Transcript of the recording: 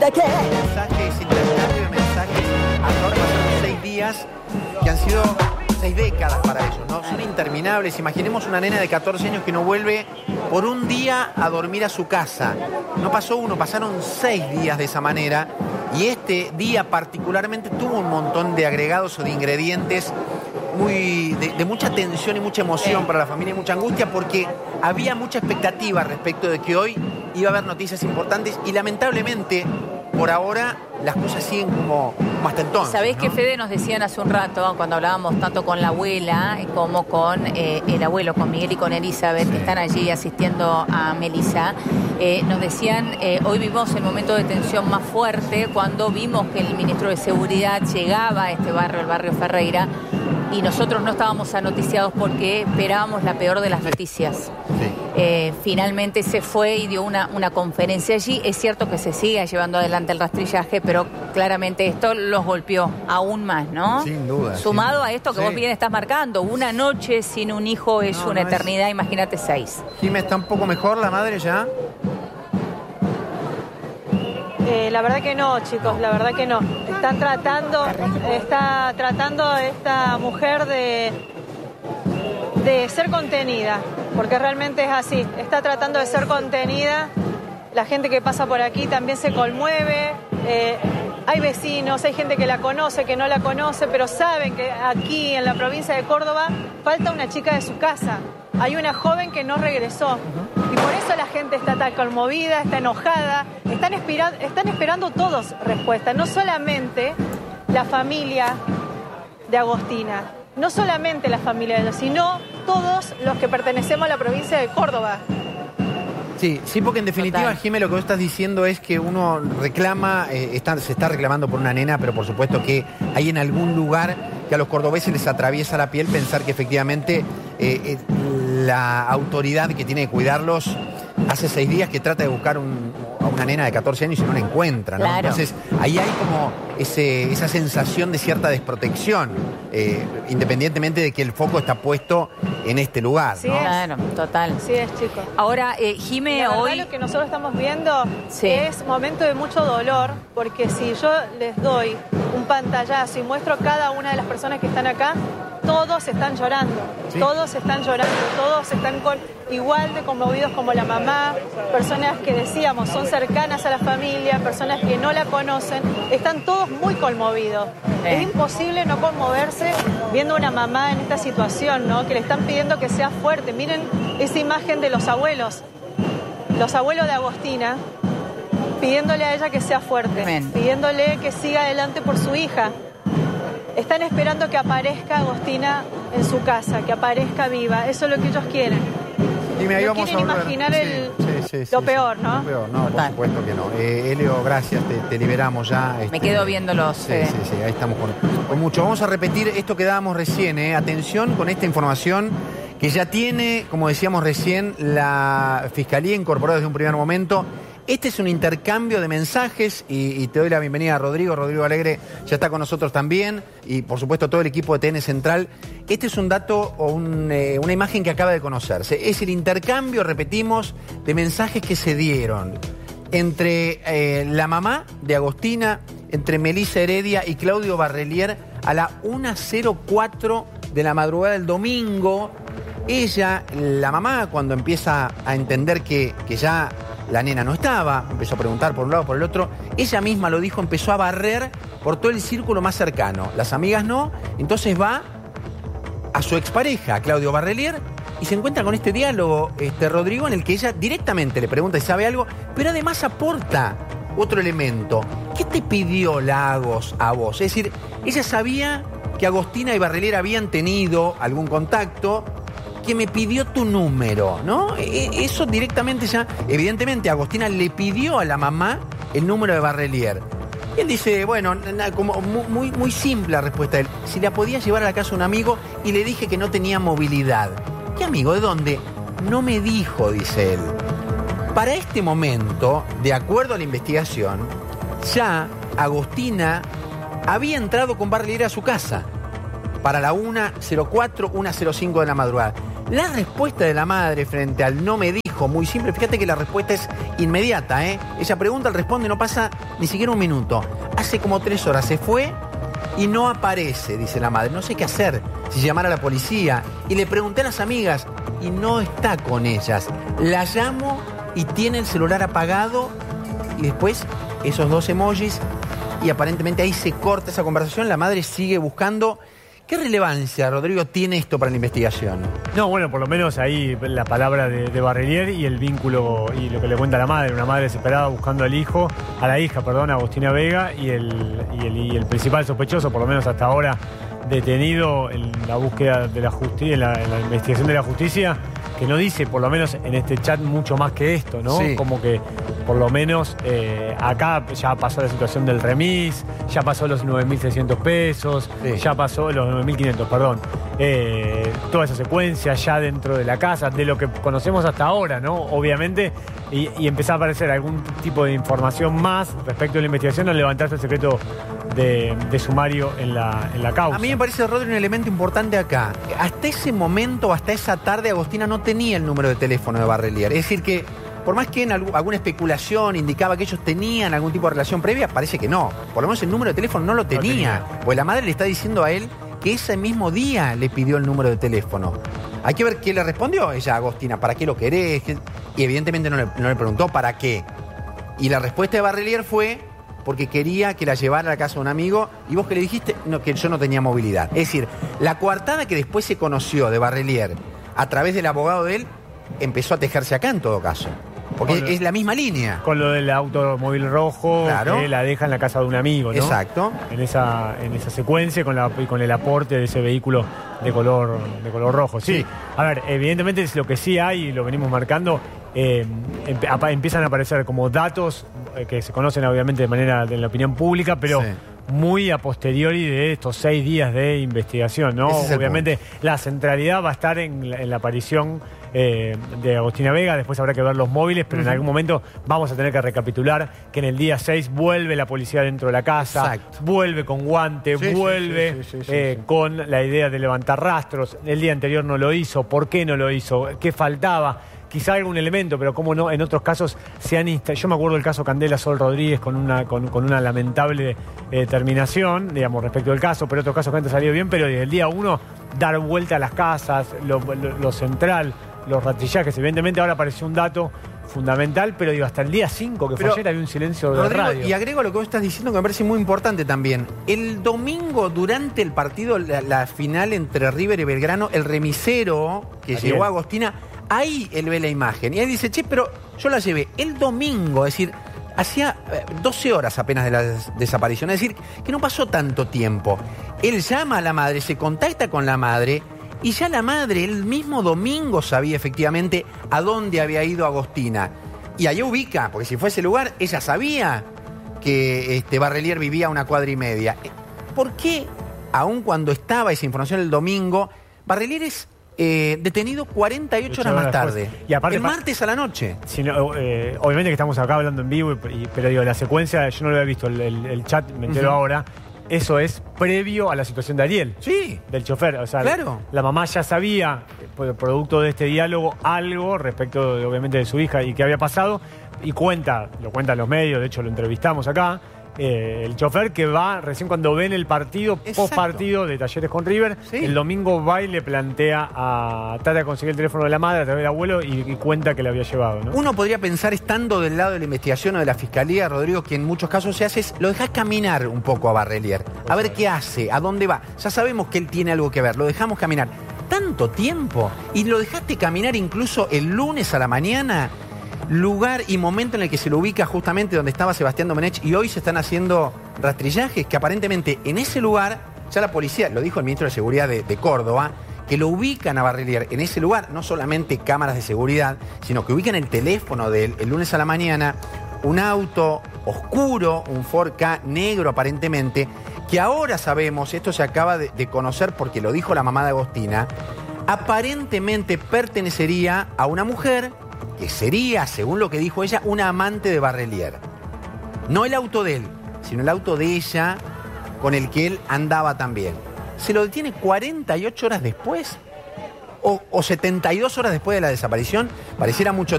だけ Mensajes, intercambio de mensajes. Hasta ahora pasaron 6 días que han sido 6 décadas para ellos, ¿no? Son interminables. Imaginemos una nena de 14 años que no vuelve por un día a dormir a su casa. No pasó uno, pasaron 6 días de esa manera. Y este día particularmente tuvo un montón de agregados o de ingredientes de mucha tensión y mucha emoción para la familia y mucha angustia, porque había mucha expectativa respecto de que hoy iba a haber noticias importantes y lamentablemente por ahora las cosas siguen como hasta entonces. ¿Sabés ¿no? que Fede nos decían hace un rato, cuando hablábamos tanto con la abuela como con el abuelo, con Miguel y con Elizabeth, que están allí asistiendo a Melissa, nos decían, hoy vimos el momento de tensión más fuerte cuando vimos que el ministro de Seguridad llegaba a este barrio, el barrio Ferreira, y nosotros no estábamos anoticiados porque esperábamos la peor de las noticias. Sí. Finalmente se fue y dio una conferencia allí. Es cierto que se sigue llevando adelante el rastrillaje, pero claramente esto los golpeó aún más, ¿no? Sin duda. Sumado a esto que vos bien estás marcando, una noche sin un hijo es una eternidad, imagínate 6. Jimé, ¿está un poco mejor la madre ya? La verdad que no, chicos, la verdad que no. Está tratando esta mujer de ser contenida, porque realmente es así. Está tratando de ser contenida. La gente que pasa por aquí también se conmueve. Hay vecinos, hay gente que la conoce, que no la conoce, pero saben que aquí en la provincia de Córdoba falta una chica de su casa. Hay una joven que no regresó. Y por eso la gente está tan conmovida, está enojada. Están esperando todos respuestas. No solamente la familia de Agostina, no solamente la familia de ellos, sino todos los que pertenecemos a la provincia de Córdoba. Sí, porque en definitiva, Jimé, lo que vos estás diciendo es que uno reclama, se está reclamando por una nena, pero por supuesto que hay en algún lugar que a los cordobeses les atraviesa la piel pensar que efectivamente la autoridad que tiene que cuidarlos hace 6 días que trata de buscar a una nena de 14 años y no la encuentra, ¿no? Claro. Entonces, ahí hay como esa sensación de cierta desprotección, independientemente de que el foco está puesto en este lugar, Sí, ¿no? Claro, total. Sí es, chicos. Ahora, Jimé, La verdad, hoy... lo que nosotros estamos viendo es momento de mucho dolor, porque si yo les doy un pantallazo y muestro cada una de las personas que están acá, todos están llorando, todos están igual de conmovidos como la mamá, personas que decíamos son cercanas a la familia, personas que no la conocen, están todos muy conmovidos. Es imposible no conmoverse viendo a una mamá en esta situación, ¿no? Que le están pidiendo que sea fuerte. Miren esa imagen de los abuelos de Agostina, pidiéndole a ella que sea fuerte, pidiéndole que siga adelante por su hija. Están esperando que aparezca Agostina en su casa, que aparezca viva. Eso es lo que ellos quieren. Dime, No quieren imaginar lo peor, ¿no? Lo peor, no, por supuesto que no. Elio, gracias, te liberamos ya. Me quedo viéndolos. Sí, ahí estamos con mucho. Vamos a repetir esto que dábamos recién, Atención con esta información que ya tiene, como decíamos recién, la Fiscalía incorporada desde un primer momento. Este es un intercambio de mensajes y te doy la bienvenida a Rodrigo. Rodrigo Alegre ya está con nosotros también y por supuesto todo el equipo de TN Central. Este es un dato o una imagen que acaba de conocerse. Es el intercambio, repetimos, de mensajes que se dieron entre la mamá de Agostina, entre Melissa Heredia y Claudio Barrelier a la 1:04 de la madrugada del domingo. Ella, la mamá, cuando empieza a entender que ya la nena no estaba, empezó a preguntar por un lado, por el otro, ella misma lo dijo, empezó a barrer por todo el círculo más cercano. Las amigas no, entonces va a su expareja, a Claudio Barrelier, y se encuentra con este diálogo, Rodrigo, en el que ella directamente le pregunta si sabe algo, pero además aporta otro elemento. ¿Qué te pidió Lagos a vos? Es decir, ella sabía que Agostina y Barrelier habían tenido algún contacto, que me pidió tu número, ¿no? Eso directamente ya, evidentemente Agostina le pidió a la mamá el número de Barrelier. Y él dice, bueno, como muy simple la respuesta de él, si la podía llevar a la casa un amigo y le dije que no tenía movilidad. ¿Qué amigo? ¿De dónde? No me dijo, dice él. Para este momento, de acuerdo a la investigación, ya Agostina había entrado con Barrelier a su casa para la 1:04, 1:05 de la madrugada. La respuesta de la madre frente al no me dijo, muy simple, fíjate que la respuesta es inmediata, ¿eh? Ella pregunta, él responde, no pasa ni siquiera un minuto. Hace como 3 horas se fue y no aparece, dice la madre. No sé qué hacer, si llamar a la policía. Y le pregunté a las amigas y no está con ellas. La llamo y tiene el celular apagado y después esos 2 emojis y aparentemente ahí se corta esa conversación. La madre sigue buscando. ¿Qué relevancia, Rodrigo, tiene esto para la investigación? No, bueno, por lo menos ahí la palabra de Barrelier y el vínculo y lo que le cuenta la madre. Una madre desesperada buscando a la hija, Agostina Vega, y el principal sospechoso, por lo menos hasta ahora, detenido en la búsqueda de la justicia, en la investigación de la justicia, que no dice, por lo menos en este chat, mucho más que esto, ¿no? Sí. Como que, por lo menos, acá ya pasó la situación del remis, ya pasó los 9.600 pesos, Sí. ya pasó los 9.500, perdón. Toda esa secuencia ya dentro de la casa, de lo que conocemos hasta ahora, ¿no? Obviamente, y empezar a aparecer algún tipo de información más respecto a la investigación al levantarse el secreto de sumario en la causa. A mí me parece, Rodrigo, un elemento importante acá. Hasta ese momento, hasta esa tarde, Agostina no tenía el número de teléfono de Barrelier. Es decir que, por más que en alguna especulación indicaba que ellos tenían algún tipo de relación previa, parece que no. Por lo menos el número de teléfono no lo tenía. Pues la madre le está diciendo a él que ese mismo día le pidió el número de teléfono. Hay que ver qué le respondió ella a Agostina. ¿Para qué lo querés? Y evidentemente no le preguntó para qué. Y la respuesta de Barrelier fue porque quería que la llevara a la casa de un amigo. ¿Y vos qué le dijiste? No, que yo no tenía movilidad. Es decir, la coartada que después se conoció de Barrelier a través del abogado de él empezó a tejerse acá en todo caso. Porque es la misma línea. Con lo del automóvil rojo, Claro. que la deja en la casa de un amigo, ¿no? Exacto. En esa secuencia y con el aporte de ese vehículo de color rojo. Sí. Sí. A ver, evidentemente es lo que sí hay, y lo venimos marcando, empiezan a aparecer como datos que se conocen obviamente de manera de la opinión pública, pero Sí. muy a posteriori de estos 6 días de investigación, ¿no? Ese es el Obviamente la centralidad va a estar en la aparición de Agostina Vega. Después habrá que ver los móviles, pero en algún momento vamos a tener que recapitular que en el día 6 vuelve la policía dentro de la casa, Exacto. vuelve con guante, Sí, sí, vuelve sí. con la idea de levantar rastros. El día anterior no lo hizo. ¿Por qué no lo hizo? ¿Qué faltaba? Quizá algún elemento, pero como no, en otros casos se han instalado. Yo me acuerdo del caso Candela Sol Rodríguez con una lamentable terminación, digamos, respecto del caso, pero otros casos que antes salido bien, pero desde el día 1 dar vuelta a las casas, lo central, los rastrillajes. Evidentemente ahora apareció un dato fundamental, pero digo, hasta el día 5, que fue Pero, ayer, había un silencio de Rodrigo, radio. y agrego a lo que vos estás diciendo que me parece muy importante también. El domingo, durante el partido, la final entre River y Belgrano, el remisero que Ariel. llevó a Agostina, ahí él ve la imagen. Y él dice, che, pero yo la llevé el domingo, es decir, hacía 12 horas apenas de la desaparición. Es decir, que no pasó tanto tiempo. Él llama a la madre, se contacta con la madre, y ya la madre el mismo domingo sabía efectivamente a dónde había ido Agostina. Y ahí ubica, porque si fue ese lugar, ella sabía que Barrelier vivía a 1,5 cuadras. ¿Por qué, aun cuando estaba esa información el domingo, Barrelier es detenido 48 horas más tarde? después. Y aparte, el martes a la noche. Si no, obviamente que estamos acá hablando en vivo, pero digo, la secuencia, yo no lo había visto, el chat, me entero ahora. Eso es previo a la situación de Ariel. Sí. Del chofer. O sea, Claro. la mamá ya sabía, producto de este diálogo, algo respecto, obviamente, de su hija y qué había pasado. Y lo cuentan los medios, de hecho lo entrevistamos acá. El chofer que va, recién cuando ven el partido, Exacto. post partido de Talleres con River, Sí. el domingo va y le plantea trata de conseguir el teléfono de la madre a través del abuelo y cuenta que le había llevado, ¿no? Uno podría pensar, estando del lado de la investigación o de la fiscalía, Rodrigo, que en muchos casos se hace es, lo dejás caminar un poco a Barrelier, a ver qué hace, a dónde va. Ya sabemos que él tiene algo que ver, lo dejamos caminar. ¿Tanto tiempo? ¿Y lo dejaste caminar incluso el lunes a la mañana? Lugar y momento en el que se lo ubica justamente donde estaba Sebastián Domenech, y hoy se están haciendo rastrillajes que aparentemente en ese lugar, ya la policía, lo dijo el ministro de Seguridad de Córdoba, que lo ubican a Barrelier en ese lugar, no solamente cámaras de seguridad, sino que ubican el teléfono de él el lunes a la mañana, un auto oscuro, un Ford Ka negro aparentemente, que ahora sabemos, esto se acaba de conocer porque lo dijo la mamá de Agostina, aparentemente pertenecería a una mujer que sería, según lo que dijo ella, una amante de Barrelier. No el auto de él, sino el auto de ella con el que él andaba también. Se lo detiene 48 horas después. o 72 horas después de la desaparición, pareciera mucho